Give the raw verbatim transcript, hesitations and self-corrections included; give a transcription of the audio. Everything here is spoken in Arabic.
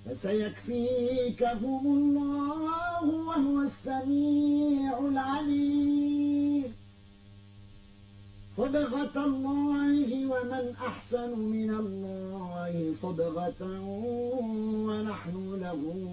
فسيكفيكهم الله وهو السميع العليم. صبغة الله ومن أحسن من الله صبغة ونحن له